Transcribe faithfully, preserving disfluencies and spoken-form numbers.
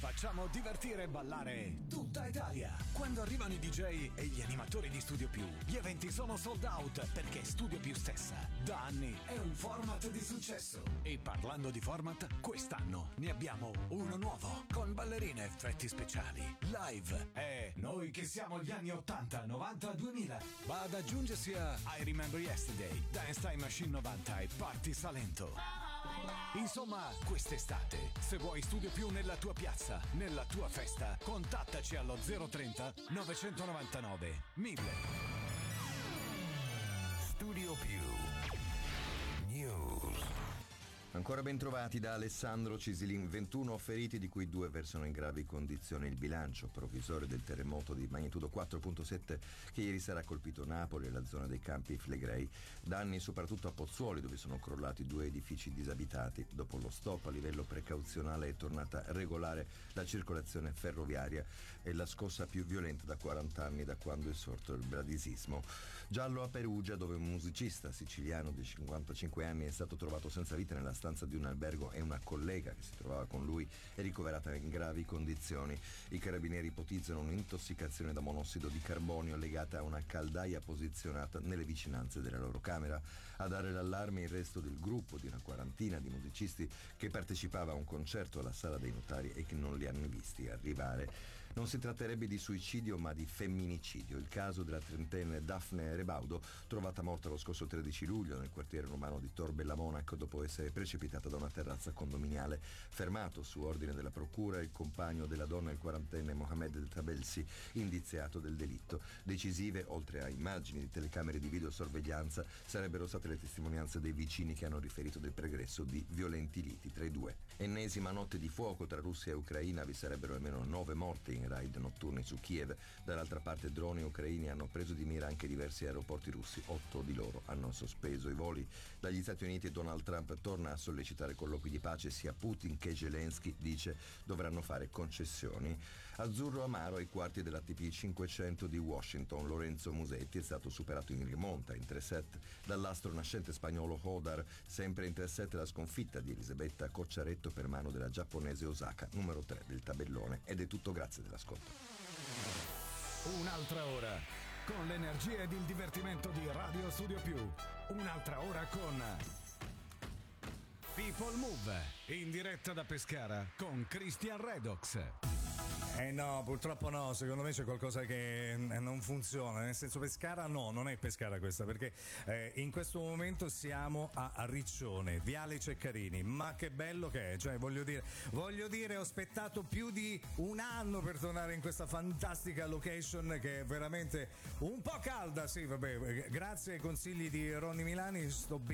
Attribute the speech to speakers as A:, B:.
A: Facciamo divertire e ballare tutta Italia. Quando arrivano i D J e gli animatori di Studio Più, gli eventi sono sold out perché Studio Più stessa da anni è un format di successo. E parlando di format, quest'anno ne abbiamo uno nuovo con ballerine e effetti speciali live e noi che siamo gli anni ottanta, novanta, duemila. Va ad aggiungersi a I Remember Yesterday, Dance Time Machine novanta e Party Salento. Insomma, quest'estate, se vuoi Studio Più nella tua piazza, nella tua festa, contattaci allo zero trenta novecentonovantanove mille.
B: Studio Più News.
C: Ancora ben trovati da Alessandro Cisilin, ventuno feriti di cui due versano in gravi condizioni. Il bilancio provvisorio del terremoto di magnitudo quattro virgola sette che ieri sera ha colpito Napoli e la zona dei Campi Flegrei. Danni soprattutto a Pozzuoli, dove sono crollati due edifici disabitati. Dopo lo stop a livello precauzionale è tornata regolare la circolazione ferroviaria e la scossa più violenta da quaranta anni, da quando è sorto il bradisismo. Giallo a Perugia, dove un musicista siciliano di cinquantacinque anni è stato trovato senza vita nella stanza di un albergo e una collega che si trovava con lui è ricoverata in gravi condizioni. I carabinieri ipotizzano un'intossicazione da monossido di carbonio legata a una caldaia posizionata nelle vicinanze della loro camera. A dare l'allarme il resto del gruppo di una quarantina di musicisti che partecipava a un concerto alla Sala dei Notari e che non li hanno visti arrivare. Non si tratterebbe di suicidio ma di femminicidio. Il caso della trentenne Daphne Rebaudo, trovata morta lo scorso tredici luglio nel quartiere romano di Tor Bella Monaco dopo essere precipitata da una terrazza condominiale. Fermato su ordine della procura il compagno della donna, il quarantenne Mohamed Tabelsi, indiziato del delitto. Decisive, oltre a immagini di telecamere di videosorveglianza, sarebbero state le testimonianze dei vicini che hanno riferito del pregresso di violenti liti tra i due. Ennesima notte di fuoco tra Russia e Ucraina, vi sarebbero almeno nove morti in raid notturni su Kiev. Dall'altra parte droni ucraini hanno preso di mira anche diversi aeroporti russi, otto di loro hanno sospeso i voli. Dagli Stati Uniti Donald Trump torna a sollecitare colloqui di pace, sia Putin che Zelensky, dice, dovranno fare concessioni. Azzurro amaro ai quarti dell'A T P cinquecento di Washington. Lorenzo Musetti è stato superato in rimonta in tre set dall'astro nascente spagnolo Hodar. Sempre in tre set la sconfitta di Elisabetta Cocciaretto per mano della giapponese Osaka, numero tre del tabellone. Ed è tutto, grazie dell'ascolto.
A: Un'altra ora con l'energia ed il divertimento di Radio Studio Più. Un'altra ora con People Move, in diretta da Pescara con Christian Redox.
D: Eh no, purtroppo no, secondo me c'è qualcosa che non funziona, nel senso Pescara no, non è Pescara questa, perché eh, in questo momento siamo a, a Riccione, Viale Ceccarini, ma che bello che è, cioè voglio dire, voglio dire ho aspettato più di un anno per tornare in questa fantastica location che è veramente un po' calda, sì vabbè, grazie ai consigli di Ronny Milani sto benissimo